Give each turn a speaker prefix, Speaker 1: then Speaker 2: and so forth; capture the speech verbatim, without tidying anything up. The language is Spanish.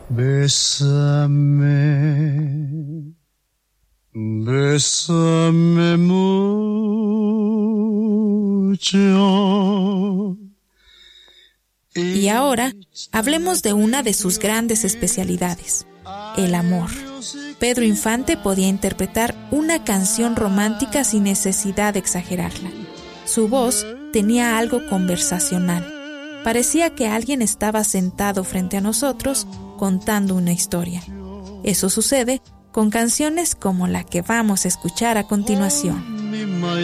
Speaker 1: Bésame, bésame mucho.
Speaker 2: Y ahora, hablemos de una de sus grandes especialidades, el amor. Pedro Infante podía interpretar una canción romántica sin necesidad de exagerarla. Su voz tenía algo conversacional. Parecía que alguien estaba sentado frente a nosotros contando una historia. Eso sucede con canciones como la que vamos a escuchar a continuación.